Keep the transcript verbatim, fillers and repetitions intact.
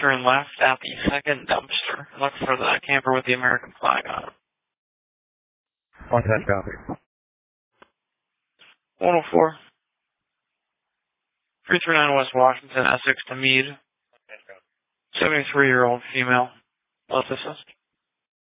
turn left at the second dumpster. Look for the camper with the American flag on it. On that copy. one oh four. three three nine West Washington, Essex to Meade. seventy-three-year-old female. Left assist.